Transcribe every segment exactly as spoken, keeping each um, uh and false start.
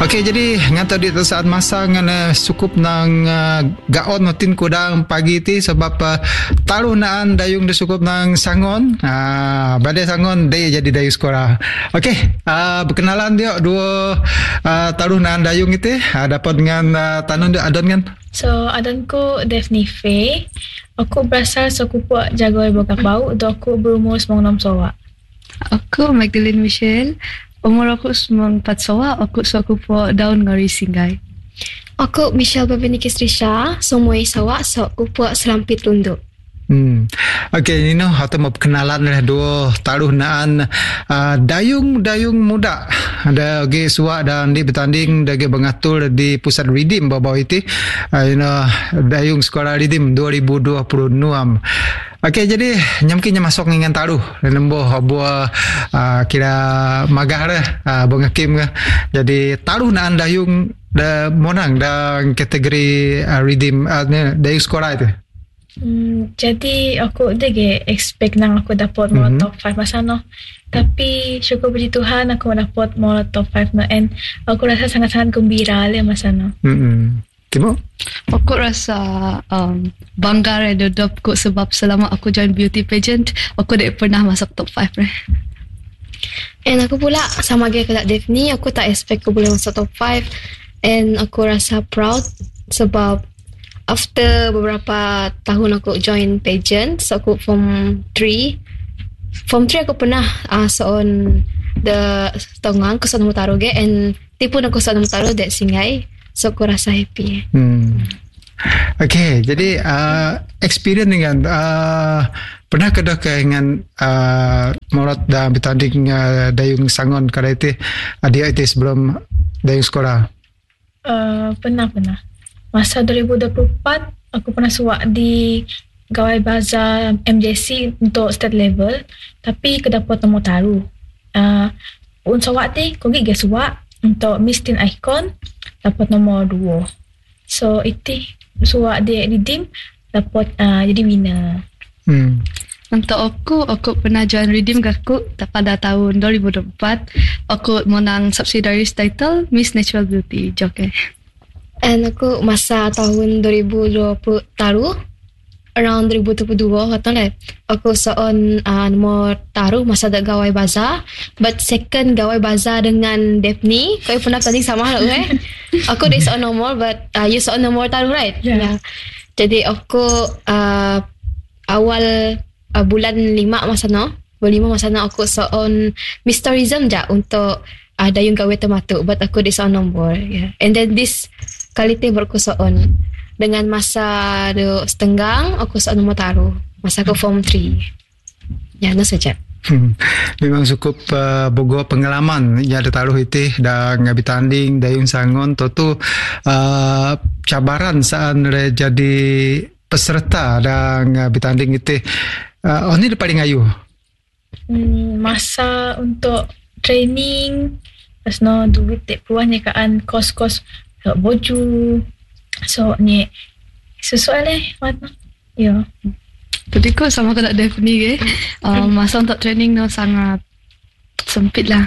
Okey, jadi ngata di saat masa ngana cukup nang uh, gaon notin kudang pagi ti sebab uh, taruh naan dayung de cukup nang sangon. Ah, uh, badai sangon day jadi dayu sekolah. Okey, uh, berkenalan dia dua uh, taruh naan dayung itu uh, dapat dengan uh, tanun dia adon kan. So, adonku Daphne Faye. Aku berasal sekupuk Jagoy Bokak Bau dan aku berumur sembilan puluh enam sawa. Aku Magdalene Michelle. Umur aku sembilan puluh empat sawa. Aku sekupuk Daun Ngari Singgai. Aku Michelle Babeniki Srisha. Semua sawa sekupuk Selampit Lunduk. Hmm. Okey, Nino, atau mau kenalan lah dua taruh naan uh, dayung-dayung muda. Ada ge suak dan di bertanding dagi bengatul di pusat redeem bawah itu. Uh, you know, dayung sekolah redeem dua ribu dua puluh enam. Okey, jadi nyamkinya masuk dengan taruh nombor buah uh, kira magah dah uh, bengakim ke. Jadi taruh naan dayung da monang dan kategori uh, redeem uh, dayung sekolah itu. Hmm, jadi aku dege expect nang aku dapat mm-hmm. mau top five masa no. Tapi syukur puji Tuhan aku dapat mau top five no, and aku rasa sangat-sangat gembira le masa no. Hmm. Kimo? Aku rasa um, bangga ada dapku sebab selama aku join beauty pageant aku tak pernah masuk top five ni. And aku pula sama gaya kayak Daphne, aku tak expect aku boleh masuk top five, and aku rasa proud sebab after beberapa tahun aku join pageant, so aku form three. Form three aku pernah uh, soon the tongang ko sa Namutaro ge, and tipu na ko sa Namutaro de Singay. So aku rasa happy. Hmm. Okay, jadi uh, experience dengan uh, pernah kedah dengan uh, morat dan bertanding uh, dayung sangon kala itu dia itu sebelum dayung sekolah. Uh, pernah pernah. Masa dua ribu dua puluh empat, aku pernah suak di Gawai Bazaar M J C untuk state level. Tapi kedapat nombor taruh. Uh, un suak ni, aku pergi suak untuk Miss Teen Icon, dapat nombor dua. So, itu suak dia redeem, dapat uh, jadi winner. Hmm. Untuk aku, aku pernah join redeem aku pada tahun dua ribu dua puluh empat. Aku menang subsidiaries title Miss Natural Beauty Jockey. And aku masa tahun dua ribu dua puluh taruh around dua ribu dua puluh dua kata lah aku soon uh, nomor taruh masa ada Gawai Bazaar, but second Gawai Bazaar dengan Daphne kau pernah tanding sama lah eh. Aku di soon nomor, but uh, you soon nomor taruh, right? Yeah. Yeah. Jadi aku uh, awal uh, bulan lima masa no bulan lima masa no aku soon Miss Tourism je untuk uh, dayung gawe termatuk, but aku di soon nombor, yeah. And then this kali tu berkusoon dengan masa do setenggang aku soon nombor taruh masa aku form three. Ya, no saja. Hmm. Memang cukup uh, bogo pengalaman ya ada taruh itu dan ngabi tanding dayung sangon tu tu uh, cabaran saat jadi peserta dan ngabi tanding itu. Uh, oh ni paling ayu. Hmm, masa untuk training, pas no duit tak puanya kaan kos-kos baju, so ni sesuai leh mana ya. Jadi aku sama kena Daphne ke, uh, masa untuk training no sangat sempit lah.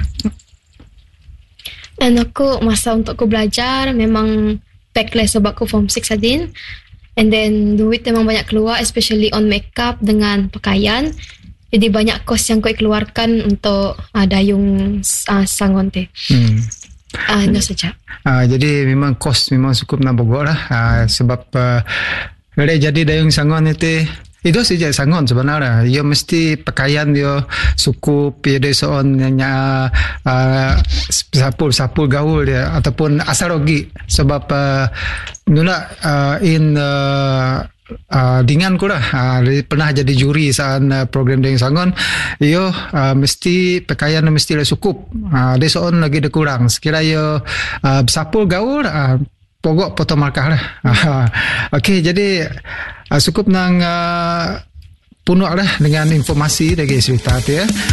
Dan aku masa untuk aku belajar memang pack lah sebab aku form six adin, and then duit memang banyak keluar, especially on makeup dengan pakaian. Jadi banyak kos yang kau keluarkan untuk uh, dayung uh, sangon teh. Hmm. Ah, uh, no saja. Uh, jadi memang kos memang cukup nak bogor lah uh, sebab uh, jadi dayung sangon itu itu saja sangon sebenarnya. Ia mesti pakaian dia cukup, ia dia seorang nya uh, sapul-sapul gaul dia ataupun asal rogi sebab uh, nula uh, in uh, Uh, dengan ku lah uh, pernah jadi juri saat uh, program dayung sangon yo uh, mesti pakaian mesti lah cukup uh, dia seorang lagi ada kurang sekira yo uh, sapul gaul uh, pokok potong markah lah. uh, ok jadi uh, cukup nang uh, punuh lah dengan informasi dari cerita tu ya.